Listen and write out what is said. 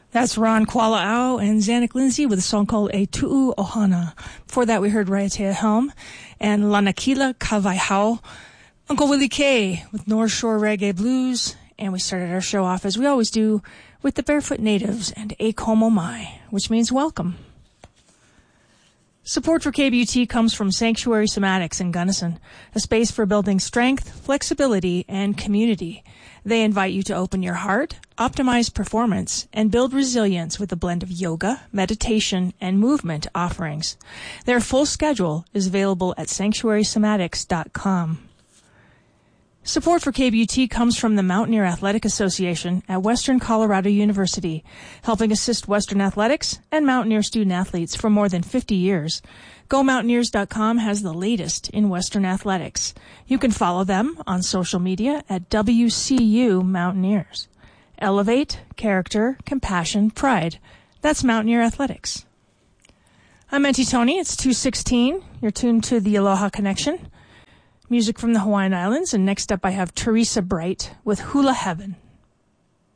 That's Ron Kuala'au and Zanuck Lindsay with a song called E Tu'u Ohana. Before that, we heard Raiatea Helm and Lanakila Kawaihau, Uncle Willie K with North Shore Reggae Blues, and we started our show off, as we always do, with the Barefoot Natives and E Komo Mai, which means welcome. Support for KBUT comes from Sanctuary Somatics in Gunnison, a space for building strength, flexibility, and community. They invite you to open your heart, optimize performance, and build resilience with a blend of yoga, meditation, and movement offerings. Their full schedule is available at sanctuarysomatics.com. Support for KBUT comes from the Mountaineer Athletic Association at Western Colorado University, helping assist Western athletics and Mountaineer student-athletes for more than 50 years. GoMountaineers.com has the latest in Western athletics. You can follow them on social media at WCU Mountaineers. Elevate, character, compassion, pride. That's Mountaineer Athletics. I'm Auntie Tony. It's 2:16. You're tuned to the Aloha Connection. Music from the Hawaiian Islands, and next up I have Teresa Bright with Hula Heaven.